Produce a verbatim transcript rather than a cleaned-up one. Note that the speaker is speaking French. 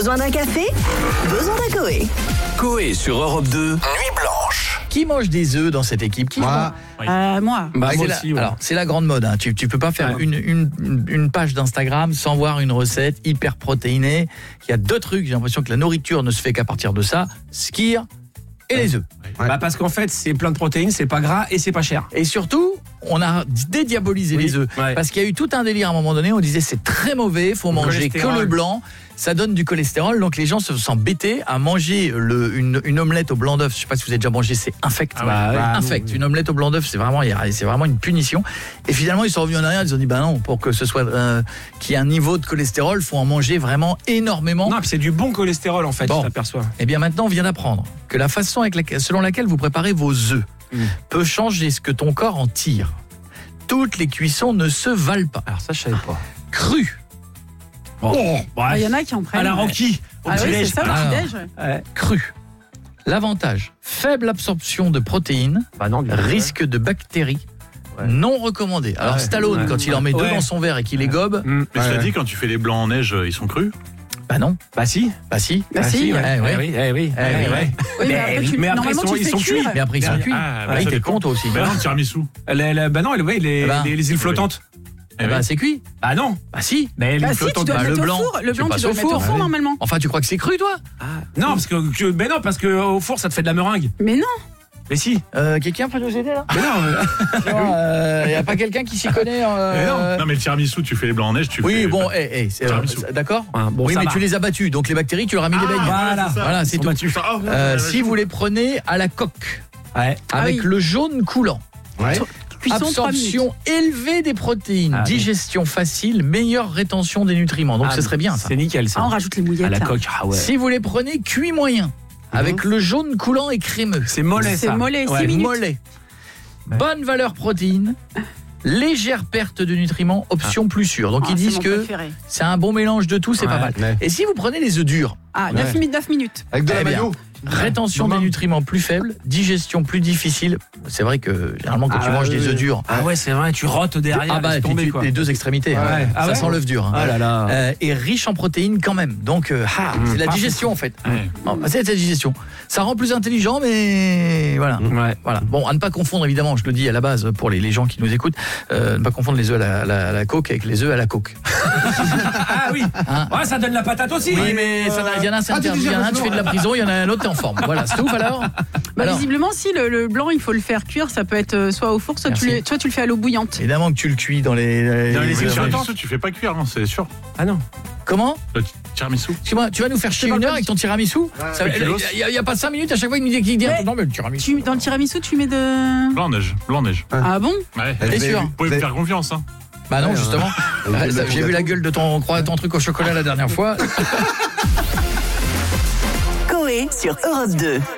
Besoin d'un café? Besoin d'un Coé. Coé sur Europe deux, Nuit Blanche. Qui mange des œufs dans cette équipe? Qui Moi. Euh, moi. Bah, moi c'est aussi, la, ouais. alors, c'est la grande mode. Hein. Tu, tu peux pas faire Ouais. une, une, une page d'Instagram sans voir une recette hyper protéinée. Il y a deux trucs. J'ai l'impression que la nourriture ne se fait qu'à partir de ça. Skir et les œufs. Ouais. Bah parce qu'en fait, c'est plein de protéines, c'est pas gras et c'est pas cher. Et surtout, on a dédiabolisé Oui. les œufs. Ouais. Parce qu'il y a eu tout un délire à un moment donné. On disait c'est très mauvais, faut Le manger que cholestérol. le blanc. Ça donne du cholestérol. Donc les gens se sont bêtés à manger le, une, une omelette au blanc d'œuf. Je sais pas si vous avez déjà mangé, c'est infect. Ah bah, Bah, ouais. infect. Une omelette au blanc d'œuf, c'est vraiment, c'est vraiment une punition. Et finalement, ils sont revenus en arrière. Ils ont dit bah non, pour que ce soit euh, qu'il y ait un niveau de cholestérol, faut en manger vraiment énormément. Non, puis c'est du bon cholestérol en fait, Bon. tu t'aperçois. Et bien maintenant, on vient d'apprendre que la façon avec laquelle, selon laquelle vous préparez vos œufs Mm. peut changer ce que ton corps en tire. Toutes les cuissons ne se valent pas. Alors ça, je savais pas. Cru, Bon, Il y en a qui en prennent. à la Rocky, au Ah oui, petit-déj. c'est ça, Ah. au petit-déj. Ouais. cru. L'avantage, faible absorption de protéines, Bah non, du coup, risque de bactéries, Ouais. non recommandé. Alors Ouais. Stallone, Ouais. quand il en met deux Ouais. dans son verre et qu'il les gobe, Mm. Mais cela Ouais. dit, quand tu fais les blancs en neige, ils sont crus. bah non, Bah si. bah si. Bah si, ouais. eh Eh ouais. oui, eh oui, Eh eh oui. ouais. Oui, mais Mais après, oui, tu, mais après, normalement, ils sont- tu ils fais sont cuire. cuits. Mais après ils sont Ah, cuits. bah, Ah, ça il t'es dépend. con toi aussi. Ben non, le tiramisu. Les- les- Bah non, les, les, Eh ben. les, les îles flottantes. Eh ben, c'est cuit. Bah non. Bah si. Mais les Bah îles si, tu flottantes. dois bah, le le mettre blanc, au four. Le tu blanc, tu passes dois au le mettre au four. four Ah oui. normalement. Enfin, tu crois que c'est cru toi? Non, parce que, que- mais non, parce que au four, ça te fait de la meringue. Mais non. Mais si. euh, Quelqu'un peut nous aider là? Mais non. euh, Il n'y a pas quelqu'un qui s'y connaît euh, Non, mais le tiramisu, tu fais les blancs en neige, tu Oui, fais. bon, eh, eh, c'est- euh, Tiramisu. d'accord. Ah, bon, oui, ça mais va. tu les as battus, donc les bactéries, tu leur as mis des beignes. Voilà. Voilà, c'est Ils sont tout. battus. Ah, Euh, ouais, si vous les prenez à la coque, Ouais. Ah avec oui. le jaune coulant, Ouais. Cuisson trois minutes. absorption élevée des protéines, Ah, oui. digestion facile, meilleure rétention des nutriments. Donc Ah, ce serait bien ça. C'est nickel ça. Ah, on rajoute les mouillettes. À la là. coque. Ah ouais. Si vous les prenez cuits moyen, avec le jaune coulant et crémeux, C'est mollet C'est ça. mollet, six Ouais. minutes. mollet, bonne valeur protéine, légère perte de nutriments, option plus sûre. Donc Ah, ils c'est disent mon que préféré. c'est un bon mélange de tout, c'est pas Ouais. mal. Ouais. Et si vous prenez les œufs durs, Ah, neuf minutes, neuf minutes. Avec de Eh la bien, mayo. rétention des nutriments plus faible, digestion plus difficile. C'est vrai que généralement quand Ah, tu manges oui, des œufs oui. durs, Ah ouais, c'est vrai, tu rotes derrière. ah bah laisse tu- tomber, tu- quoi. les deux extrémités, Ah hein. ouais. Ah ça ouais. sent l'œuf dur. hein. Ah là là. Euh, et riche en protéines quand même. Donc euh, ah, c'est la Ah, digestion en fait. Ouais. Bon, bah, c'est la digestion. Ça rend plus intelligent, mais voilà. Ouais. Voilà. Bon, à ne pas confondre évidemment, je le dis à la base pour les, les gens qui nous écoutent, euh, ne pas confondre les œufs à la, la- la coque avec les œufs à la coque. Ah oui. Hein. Ouais, ça donne la patate aussi. Oui, mais ça n'a- il y en a un, c'est Ah, tu interdit. dis Il y en a un, tu sinon. fais de la prison, il y en a un autre, t'es en forme. Voilà, c'est tout alors. Bah, Alors, visiblement, si le, le blanc, il faut le faire cuire, ça peut être euh, soit au four, soit tu, Merci. le, soit tu le fais à l'eau bouillante. évidemment que tu le cuis dans les. Dans les Le îles tiramisu, tu fais pas cuire, hein, c'est sûr. Ah non. Comment? Le tiramisu. Excuse-moi, tu vas nous faire chier pas une le heure avec ton tiramisu? Ça- tu l'oses. Il n'y a, pas cinq minutes à chaque fois qu'il nous dit qu'il dit Mais- non mais le tiramisu. Tu, dans le tiramisu, tu mets de. Blanc en neige. Blanc en neige. Ah bon? Ouais. T'es sûr? Vous pouvez me faire confiance, hein. Bah non Ouais, justement. ouais. Ouais, J'ai vu la gueule de ton, croix- ton truc au chocolat la dernière fois. Coé sur Europe deux.